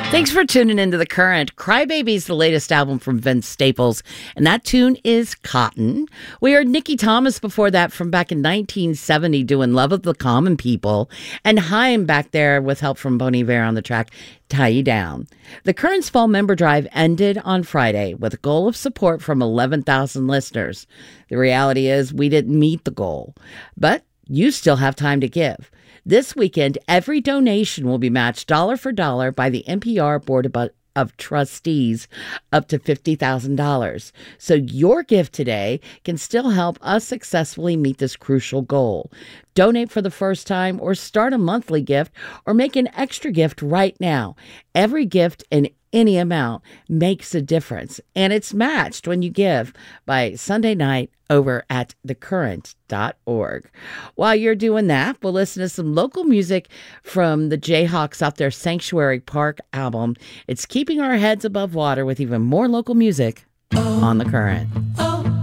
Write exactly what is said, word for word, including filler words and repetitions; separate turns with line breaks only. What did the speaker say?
Thanks for tuning into The Current. Crybaby's the latest album from Vince Staples, and that tune is Cotton. We heard Nikki Thomas before that from back in nineteen seventy doing Love of the Common People, and Haim back there with help from Bon Iver on the track Tie You Down. The Current's fall member drive ended on Friday with a goal of support from eleven thousand listeners. The reality is we didn't meet the goal, but you still have time to give. This weekend, every donation will be matched dollar for dollar by the N P R Board of, of Trustees up to fifty thousand dollars. So your gift today can still help us successfully meet this crucial goal. Donate for the first time or start a monthly gift or make an extra gift right now. Every gift in any amount makes a difference, and it's matched when you give by Sunday night over at the current dot org. While you're doing that, we'll listen to some local music from the Jayhawks off their Sanctuary Park album. It's keeping our heads above water with even more local music on The Current.